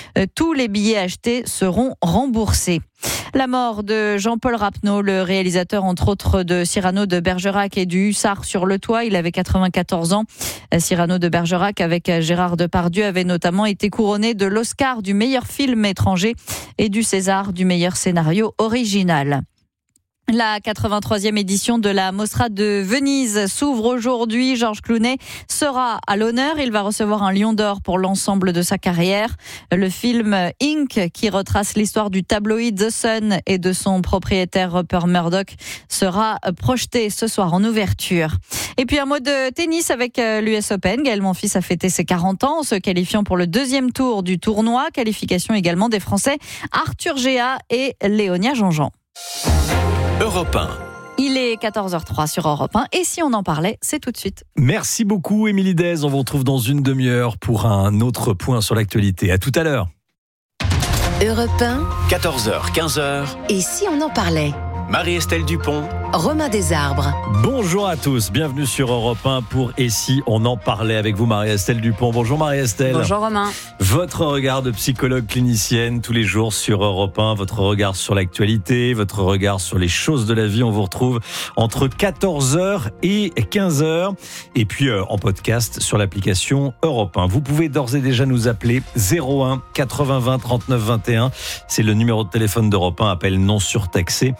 Tous les billets achetés seront remboursés. La mort de Jean-Paul Rapneau, le réalisateur entre autres de Cyrano de Bergerac et du Hussard sur le toit. Il avait 94 ans. Cyrano de Bergerac avec Gérard Depardieu avait notamment été couronné de l'Oscar du meilleur film étranger et du César du meilleur scénario original. La 83e édition de la Mostra de Venise s'ouvre aujourd'hui. Georges Clooney sera à l'honneur. Il va recevoir un Lion d'Or pour l'ensemble de sa carrière. Le film Inc, qui retrace l'histoire du tabloïd The Sun et de son propriétaire Rupert Murdoch, sera projeté ce soir en ouverture. Et puis un mot de tennis avec l'US Open. Gaël Monfils a fêté ses 40 ans en se qualifiant pour le deuxième tour du tournoi. Qualification également des Français Arthur Géat et Léonia Jean-Jean. Europe 1. Il est 14h03 sur Europe 1 et si on en parlait, c'est tout de suite. Merci beaucoup Émilie Dez, on vous retrouve dans une demi-heure pour un autre point sur l'actualité. À tout à l'heure. Europe 1, 14h, 15h. et si on en parlait? Marie-Estelle Dupont. Romain Desarbres. Bonjour à tous, bienvenue sur Europe 1 pour Et si on en parlait avec vous Marie-Estelle Dupont. Bonjour Marie-Estelle. Bonjour Romain. Votre regard de psychologue clinicienne tous les jours sur Europe 1, votre regard sur l'actualité, votre regard sur les choses de la vie. On vous retrouve entre 14h et 15h et puis en podcast sur l'application Europe 1. Vous pouvez d'ores et déjà nous appeler 01 80 20 39 21. C'est le numéro de téléphone d'Europe 1, appel non surtaxé.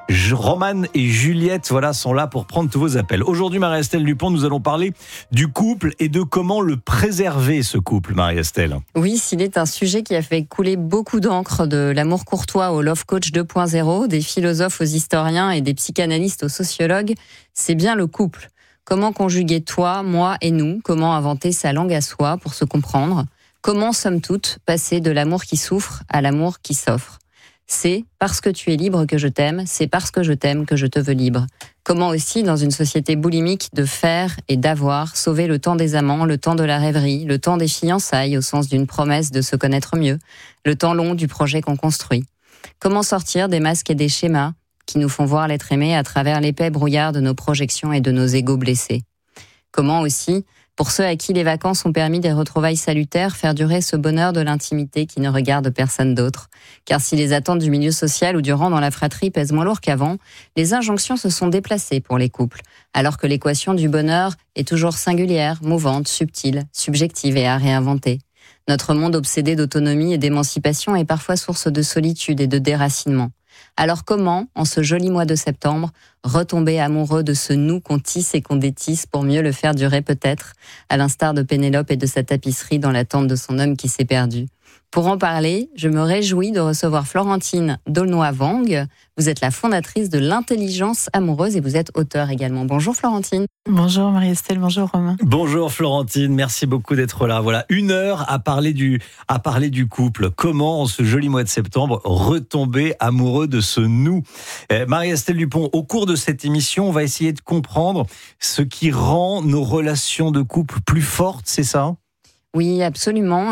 Roman et Juliette sont là pour prendre tous vos appels. Aujourd'hui, Marie-Estelle Dupont, nous allons parler du couple et de comment le préserver, ce couple, Marie-Estelle. Oui, s'il est un sujet qui a fait couler beaucoup d'encre, de l'amour courtois au Love Coach 2.0, des philosophes aux historiens et des psychanalystes aux sociologues, c'est bien le couple. Comment conjuguer toi, moi et nous? Comment inventer sa langue à soi pour se comprendre? Comment, somme toute, passer de l'amour qui souffre à l'amour qui s'offre? C'est parce que tu es libre que je t'aime, c'est parce que je t'aime que je te veux libre. Comment aussi, dans une société boulimique de faire et d'avoir, sauver le temps des amants, le temps de la rêverie, le temps des fiançailles au sens d'une promesse de se connaître mieux, le temps long du projet qu'on construit. Comment sortir des masques et des schémas qui nous font voir l'être aimé à travers l'épais brouillard de nos projections et de nos égos blessés. Comment aussi, pour ceux à qui les vacances ont permis des retrouvailles salutaires, faire durer ce bonheur de l'intimité qui ne regarde personne d'autre. Car si les attentes du milieu social ou du rang dans la fratrie pèsent moins lourd qu'avant, les injonctions se sont déplacées pour les couples, alors que l'équation du bonheur est toujours singulière, mouvante, subtile, subjective et à réinventer. Notre monde obsédé d'autonomie et d'émancipation est parfois source de solitude et de déracinement. Alors comment, en ce joli mois de septembre, retomber amoureux de ce nous qu'on tisse et qu'on détisse pour mieux le faire durer peut-être, à l'instar de Pénélope et de sa tapisserie dans l'attente de son homme qui s'est perdu? Pour en parler, je me réjouis de recevoir Florentine D'aulnoy-Wang. Vous êtes la fondatrice de l'intelligence amoureuse et vous êtes auteure également. Bonjour Florentine. Bonjour Marie-Estelle, bonjour Romain. Bonjour Florentine, merci beaucoup d'être là. Voilà, 1 heure à parler du couple. Comment, en ce joli mois de septembre, retomber amoureux de ce nous? Marie-Estelle Dupont, au cours de cette émission, on va essayer de comprendre ce qui rend nos relations de couple plus fortes, c'est ça? Oui, absolument.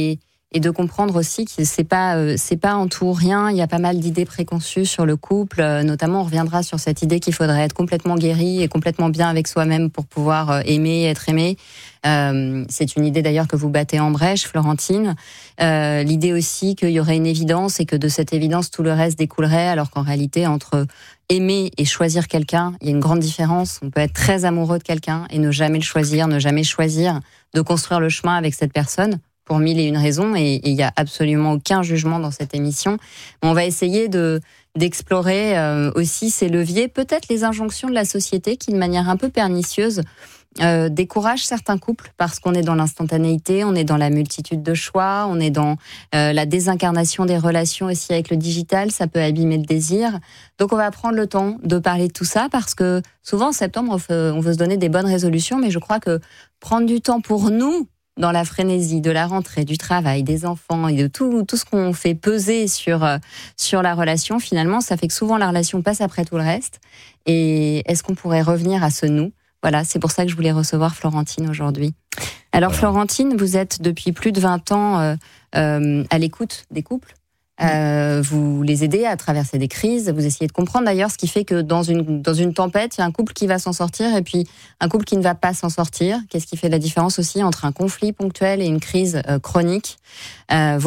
Et de comprendre aussi que c'est pas en tout ou rien. Il y a pas mal d'idées préconçues sur le couple. Notamment, on reviendra sur cette idée qu'il faudrait être complètement guéri et complètement bien avec soi-même pour pouvoir aimer, être aimé. C'est une idée d'ailleurs que vous battez en brèche, Florentine. L'idée aussi qu'il y aurait une évidence et que de cette évidence, tout le reste découlerait, alors qu'en réalité, entre aimer et choisir quelqu'un, il y a une grande différence. On peut être très amoureux de quelqu'un et ne jamais le choisir, ne jamais choisir de construire le chemin avec cette personne, pour 1001 raisons, et il n'y a absolument aucun jugement dans cette émission. On va essayer d'explorer aussi ces leviers, peut-être les injonctions de la société qui, de manière un peu pernicieuse, découragent certains couples parce qu'on est dans l'instantanéité, on est dans la multitude de choix, on est dans la désincarnation des relations aussi avec le digital, ça peut abîmer le désir. Donc on va prendre le temps de parler de tout ça parce que souvent en septembre on veut se donner des bonnes résolutions, mais je crois que prendre du temps pour nous, dans la frénésie de la rentrée, du travail, des enfants et de tout ce qu'on fait peser sur la relation, finalement, ça fait que souvent la relation passe après tout le reste. Et est-ce qu'on pourrait revenir à ce nous? Voilà, c'est pour ça que je voulais recevoir Florentine aujourd'hui. Alors Florentine, vous êtes depuis plus de 20 ans à l'écoute des couples. Vous les aidez à traverser des crises, vous essayez de comprendre d'ailleurs ce qui fait que dans une tempête, il y a un couple qui va s'en sortir et puis un couple qui ne va pas s'en sortir. Qu'est-ce qui fait la différence aussi entre un conflit ponctuel et une crise chronique?